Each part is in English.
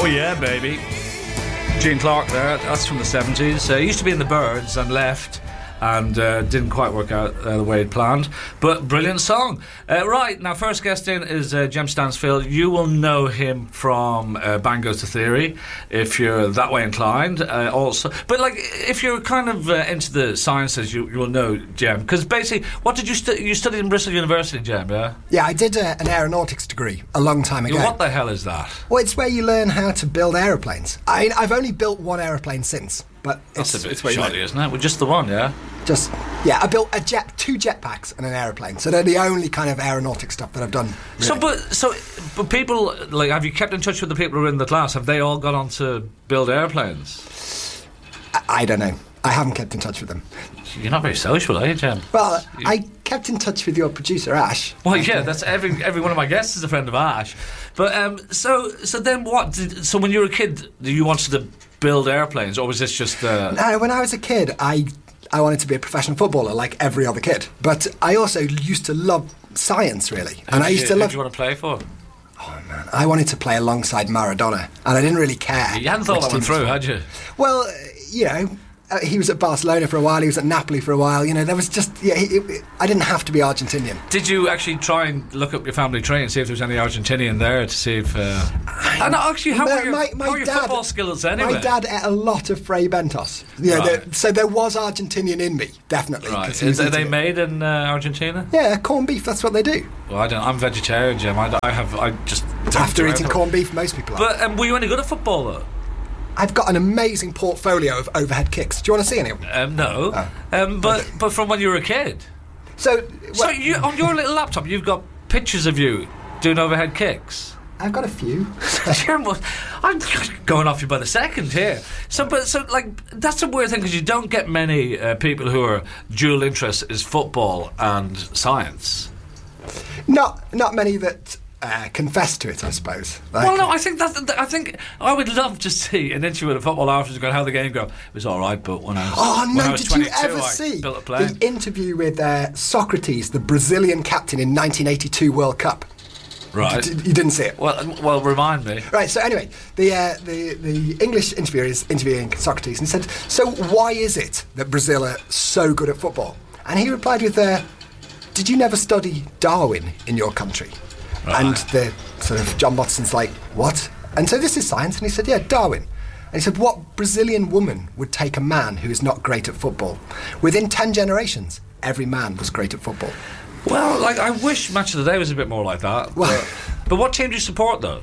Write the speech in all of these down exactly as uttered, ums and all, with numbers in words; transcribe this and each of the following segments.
yeah, baby. Gene Clark there, that's from the seventies. Uh, he used to be in the Byrds and left, and uh, didn't quite work out uh, the way he'd planned, but brilliant song. Uh, right, now first guest in is uh, Jem Stansfield. You will know him from uh, Bang Goes the Theory, if you're that way inclined, uh, also. But like, if you're kind of uh, into the sciences, you, you will know Jem, because basically, what did you study? You studied in Bristol University, Jem, yeah? Yeah, I did uh, an aeronautics degree a long time ago. What the hell is that? Well, it's where you learn how to build aeroplanes. I, I've only built one aeroplane since, but That's it's, a bit it's where you shoddy, learn. isn't it? Well, just the one, yeah? Just, yeah, I built a jet, two jetpacks and an aeroplane. So they're the only kind of aeronautic stuff that I've done. Really. So, but so, but people, like, have you kept in touch with the people who are in the class? Have they all gone on to build airplanes? I, I don't know. I haven't kept in touch with them. You're not very social, are you, Jem? Well, You- I kept in touch with your producer, Ash. Well, yeah, that's every every one of my guests is a friend of Ash. But um, so so then what? Did, so when you were a kid, you wanted to build airplanes, or was this just? Uh, No, when I was a kid, I I wanted to be a professional footballer like every other kid. But I also used to love science, really. And who I did used you, to who love... did you want to play for? Oh, man. I wanted to play alongside Maradona, and I didn't really care. You hadn't thought which that one team was through, for. had you? Well, uh, you know... Uh, he was at Barcelona for a while, he was at Napoli for a while, you know, there was just... Yeah, he, it, I didn't have to be Argentinian. Did you actually try and look up your family tree and see if there was any Argentinian there to see if... Uh... And actually, how No, were your, my- my how were your dad- football skills anyway? My dad ate a lot of Fray Bentos. Yeah, Right. there, so there was Argentinian in me, definitely. Right. 'cause he was Is, are they eating it. made in uh, Argentina? Yeah, corned beef, that's what they do. Well, I don't. I'm vegetarian, Jim. I, I have. I just don't After do eating it. corned beef, most people are. But um, were you any good at football though? I've got an amazing portfolio of overhead kicks. Do you want to see any of them? Um, no. Oh. Um, but Okay. but from when you were a kid. So, So well, you on your little laptop, you've got pictures of you doing overhead kicks. I've got a few. Jim, what- I'm going off you by the second here. So, but so like that's a weird thing because you don't get many uh, people who are dual interests is football and science. not not many that uh, confess to it, I suppose. Like, Well, no, I think that I think I would love to see an interview with a football afterwards going how the game go. It was all right, but when I was Oh when I no! was Did you twenty-two, ever I see built a plane. the interview with uh, Socrates, the Brazilian captain in nineteen eighty-two World Cup? Right. D- you didn't see it. Well, um, well, remind me. Right, so anyway, the, uh, the the English interviewer is interviewing Socrates and said, so why is it that Brazil are so good at football? And he replied with, uh, did you never study Darwin in your country? Right. And the sort of John Watson's like, what? And so this is science, and he said, yeah, Darwin. And he said, what Brazilian woman would take a man who is not great at football? Within ten generations, every man was great at football. Well, like I wish Match of the Day was a bit more like that. Well- but, but what team do you support though?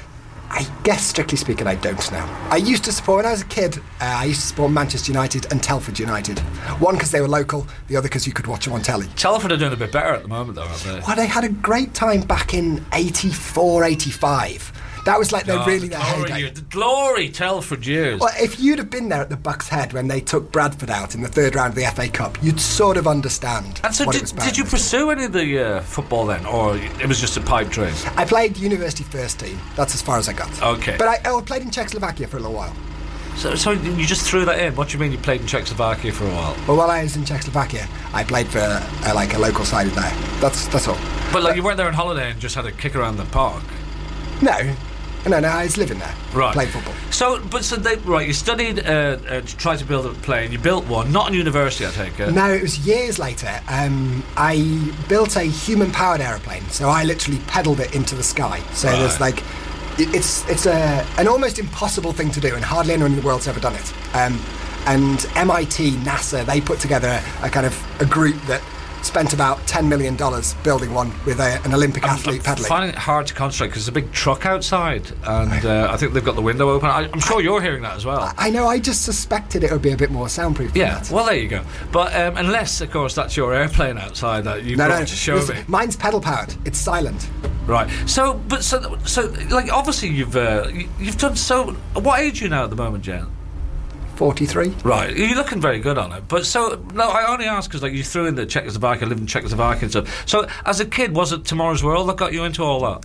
I guess, strictly speaking, I don't now. I used to support, when I was a kid, uh, I used to support Manchester United and Telford United. One because they were local, the other because you could watch them on telly. Telford are doing a bit better at the moment though, aren't they? Well, they had a great time back in eighty-four, eighty-five. That was like they're Oh, really the their glory, heyday. year- the glory Telford years. Well, if you'd have been there at the Bucks Head when they took Bradford out in the third round of the F A Cup, you'd sort of understand And so what it did, was about. did you pursue any of the uh, football then, or it was just a pipe dream? I played university first team. That's as far as I got. Okay. But I, I played in Czechoslovakia for a little while. So, so you just threw that in? What do you mean you played in Czechoslovakia for a while? But while I was in Czechoslovakia, I played for uh, like a local side there. That's that's all. But like you weren't there on holiday and just had a kick around the park? No, no, no. I was living there. Right. Played football. So, but so they right. You studied uh, uh, to try to build a plane. You built one, not in university, I take it. No, it was years later. Um, I built a human-powered aeroplane, so I literally pedalled it into the sky. So Right. there's like, it, it's it's a an almost impossible thing to do, and hardly anyone in the world's ever done it. Um, and M I T, NASA, they put together a, a kind of a group that spent about ten million dollars building one with a, an Olympic I'm, athlete I'm pedaling. finding it hard to concentrate because there's a big truck outside, and uh, I think they've got the window open. I, I'm sure you're hearing that as well. I know. I just suspected it would be a bit more soundproof. Than Yeah, that. well, there you go. But um, unless, of course, that's your airplane outside that you No, brought no. to show listen, me. mine's pedal powered. It's silent. Right. So, but so, so, like, obviously, you've uh, you- you've done so. What age are you now at the moment, Jen? forty-three. Right. You're looking very good on it. But so, no, I only ask because, like, you threw in the Czechoslovakia, lived in Czechoslovakia and stuff. So, as a kid, was it Tomorrow's World that got you into all that?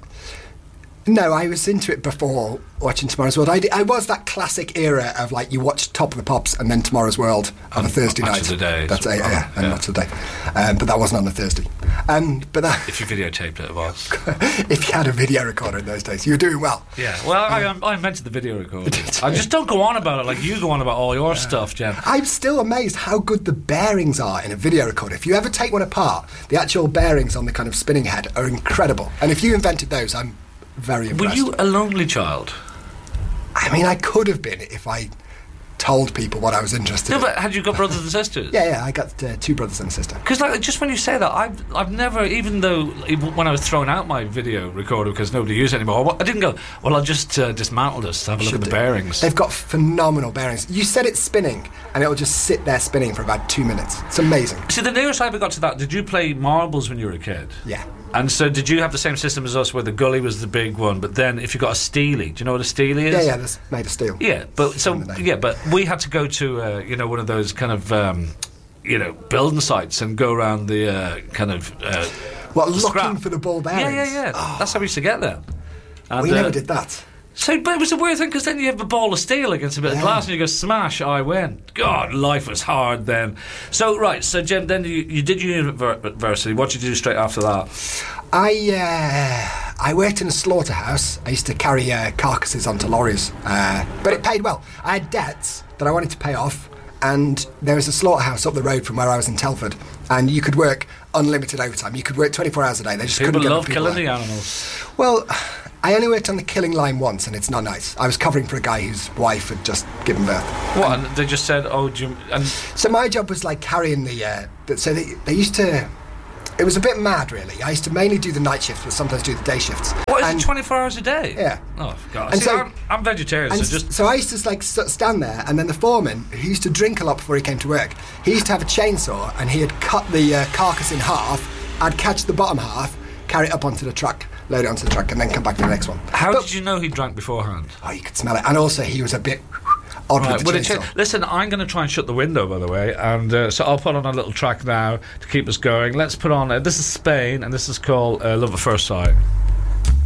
No, I was into it before watching Tomorrow's World. I, d- I was that classic era of like you watch Top of the Pops and then Tomorrow's World on And a Thursday Match night. of the Day. That's it, yeah, Oh, and yeah. Match of the Day. Um, but that wasn't on a Thursday. Um, but that, If you videotaped it, it was. if you had a video recorder in those days, you were doing well. Yeah, well, I, I invented the video recorder. I just don't go on about it like you go on about all your stuff, Jen. I'm still amazed how good the bearings are in a video recorder. If you ever take one apart, the actual bearings on the kind of spinning head are incredible. And if you invented those, I'm very impressed. Were you a lonely child? I mean, I could have been if I told people what I was interested No, in. but had you got brothers and sisters? Yeah, yeah, I got uh, two brothers and a sister. Because like, just when you say that, I've, I've never, even though even when I was throwing out my video recorder because nobody used it anymore, I didn't go, well, I'll just uh, dismantle this to have a look Should at the do. bearings. They've got phenomenal bearings. You set it spinning, and it'll just sit there spinning for about two minutes. It's amazing. See, the nearest I ever got to that, did you play marbles when you were a kid? Yeah. And so did you have the same system as us where the gully was the big one, but then if you got a steely, do you know what a steely is? Yeah, yeah, that's made of steel. Yeah, but so In the name. yeah, but we had to go to uh, you know one of those kind of um, you know building sites and go around the uh, kind of uh, What, the looking scrap. for the ball Yeah, bearings? yeah, yeah. Oh, That's how we used to get there. And, we uh, never did that. So, but it was a weird thing because then you have a ball of steel against a bit of Yeah. glass and you go smash, I win. God, life was hard then. So right, so Jen, then you, you did university. What did you do straight after that? I uh, I worked in a slaughterhouse. I used to carry uh, carcasses onto lorries, uh, but it paid well. I had debts that I wanted to pay off, and there was a slaughterhouse up the road from where I was in Telford, and you could work unlimited overtime. You could work twenty-four hours a day. They just People couldn't get love the people killing there. the animals. Well, I only worked on the killing line once, and it's not nice. I was covering for a guy whose wife had just given birth. What? And they just said, "Oh, do you, and So my job was like carrying the. Uh, the so they, they used to. It was a bit mad, really. I used to mainly do the night shifts, but sometimes do the day shifts. what is And- it? Twenty-four hours a day? Yeah. Oh God. And See, so- I'm, I'm vegetarian, And so just so I used to like st- stand there, and then the foreman, who used to drink a lot before he came to work, he used to have a chainsaw, and he had cut the uh, carcass in half. I'd catch the bottom half, carry it up onto the truck, load it onto the truck, and then come back for the next one. how But- did you know he drank beforehand? Oh, you could smell it, and also he was a bit odd Right, with would the it chainsaw. change? Listen, I'm going to try and shut the window, by the way, and uh, so I'll put on a little track now to keep us going. Let's put on. Uh, this is Spain, and this is called uh, "Love at First Sight."